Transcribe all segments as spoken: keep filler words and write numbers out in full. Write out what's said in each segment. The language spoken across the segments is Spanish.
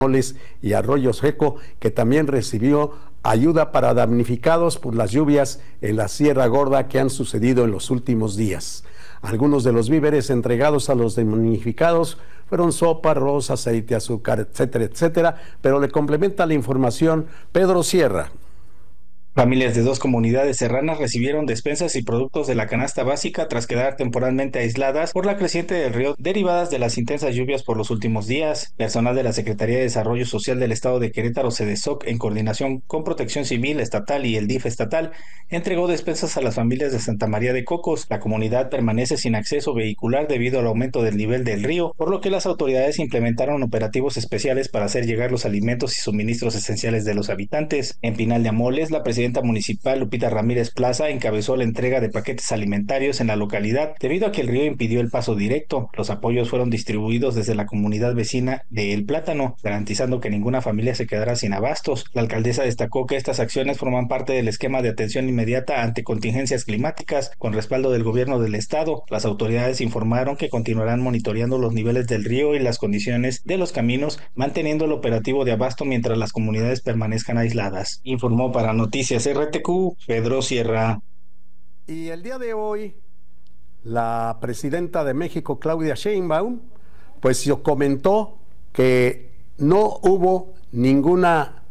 y Arroyo Seco, que también recibió ayuda para damnificados por las lluvias en la Sierra Gorda que han sucedido en los últimos días. Algunos de los víveres entregados a los damnificados fueron sopa, arroz, aceite, azúcar, etcétera, etcétera, pero le complementa la información Pedro Sierra. Familias de dos comunidades serranas recibieron despensas y productos de la canasta básica tras quedar temporalmente aisladas por la creciente del río derivadas de las intensas lluvias por los últimos días. Personal de la Secretaría de Desarrollo Social del Estado de Querétaro, SEDESOC, en coordinación con Protección Civil Estatal y el D I F estatal, entregó despensas a las familias de Santa María de Cocos. La comunidad permanece sin acceso vehicular debido al aumento del nivel del río, por lo que las autoridades implementaron operativos especiales para hacer llegar los alimentos y suministros esenciales de los habitantes. En Pinal de Amoles, la presidenta municipal Lupita Ramírez Plaza encabezó la entrega de paquetes alimentarios en la localidad debido a que el río impidió el paso directo. Los apoyos fueron distribuidos desde la comunidad vecina de El Plátano, garantizando que ninguna familia se quedara sin abastos. La alcaldesa destacó que estas acciones forman parte del esquema de atención inmediata ante contingencias climáticas con respaldo del gobierno del estado. Las autoridades informaron que continuarán monitoreando los niveles del río y las condiciones de los caminos, manteniendo el operativo de abasto mientras las comunidades permanezcan aisladas. Informó para Noticias R T Q, Pedro Sierra. Y el día de hoy, la presidenta de México, Claudia Sheinbaum, pues comentó que no hubo ninguna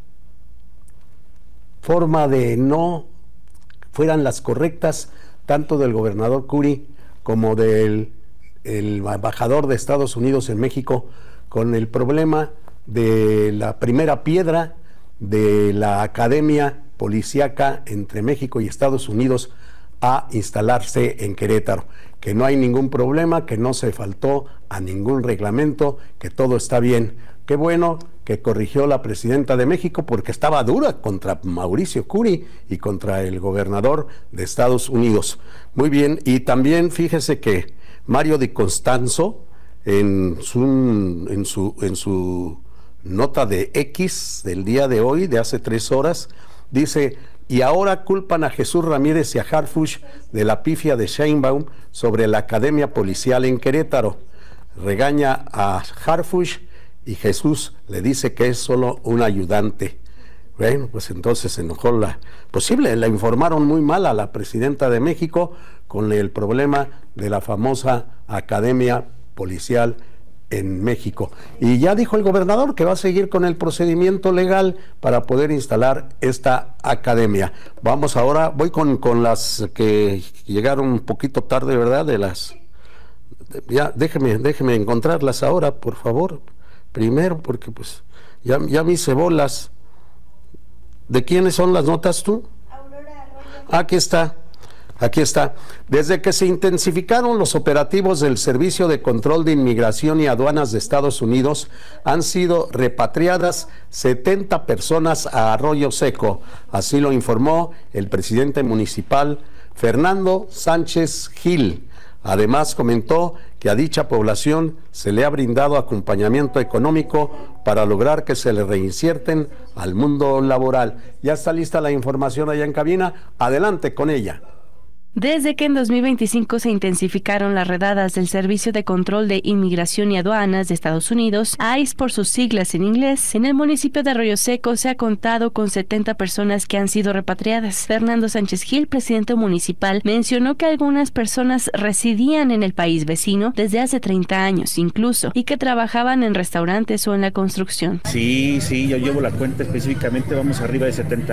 forma de no fueran las correctas, tanto del gobernador Curi como del el embajador de Estados Unidos en México, con el problema de la primera piedra de la Academia Policíaca entre México y Estados Unidos a instalarse en Querétaro, que no hay ningún problema, que no se faltó a ningún reglamento, que todo está bien. Qué bueno que corrigió la presidenta de México, porque estaba dura contra Mauricio Curi y contra el gobernador de Estados Unidos. Muy bien, y también fíjese que Mario Di Constanzo en su, en su, en su nota de X del día de hoy, de hace tres horas, dice: y ahora culpan a Jesús Ramírez y a Harfuch de la pifia de Sheinbaum sobre la Academia Policial en Querétaro. Regaña a Harfuch y Jesús le dice que es solo un ayudante. Bueno, pues entonces se enojó la posible, la informaron muy mal a la presidenta de México con el problema de la famosa Academia Policial en México. Y ya dijo el gobernador que va a seguir con el procedimiento legal para poder instalar esta academia. Vamos ahora, voy con, con las que llegaron un poquito tarde, ¿verdad? De las, ya, déjeme, déjeme encontrarlas ahora, por favor, primero, porque pues ya, ya me hice bolas. ¿De quiénes son las notas tú? Aurora Arroyo. Aquí está. Aquí está. Desde que se intensificaron los operativos del Servicio de Control de Inmigración y Aduanas de Estados Unidos, han sido repatriadas setenta personas a Arroyo Seco. Así lo informó el presidente municipal, Fernando Sánchez Gil. Además, comentó que a dicha población se le ha brindado acompañamiento económico para lograr que se le reinserten al mundo laboral. Ya está lista la información allá en cabina. Adelante con ella. Desde que en dos mil veinticinco se intensificaron las redadas del Servicio de Control de Inmigración y Aduanas de Estados Unidos, ICE por sus siglas en inglés, en el municipio de Arroyo Seco se ha contado con setenta personas que han sido repatriadas. Fernando Sánchez Gil, presidente municipal, mencionó que algunas personas residían en el país vecino desde hace treinta años incluso, y que trabajaban en restaurantes o en la construcción. Sí, sí, yo llevo la cuenta específicamente, vamos arriba de setenta.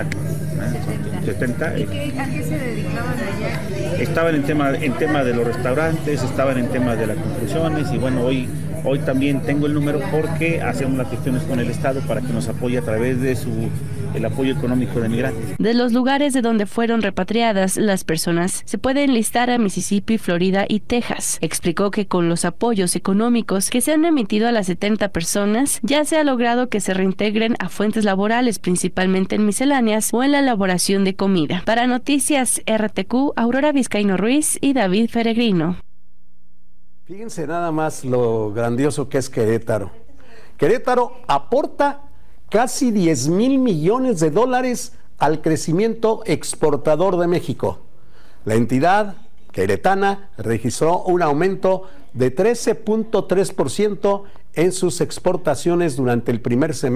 setenta. ¿Y qué, a qué se dedicaban allá? Estaban en tema, en tema de los restaurantes, estaban en tema de las construcciones y bueno, hoy, hoy también tengo el número porque hacemos las gestiones con el Estado para que nos apoye a través de su el apoyo económico de migrantes. De los lugares de donde fueron repatriadas las personas, se puede enlistar a Mississippi, Florida y Texas. Explicó que con los apoyos económicos que se han emitido a las setenta personas, ya se ha logrado que se reintegren a fuentes laborales, principalmente en misceláneas o en la elaboración de comida. Para Noticias R T Q, Aurora Vizcaíno Ruiz y David Peregrino. Fíjense nada más lo grandioso que es Querétaro. Querétaro aporta casi diez mil millones de dólares al crecimiento exportador de México. La entidad queretana registró un aumento de trece punto tres por ciento en sus exportaciones durante el primer semestre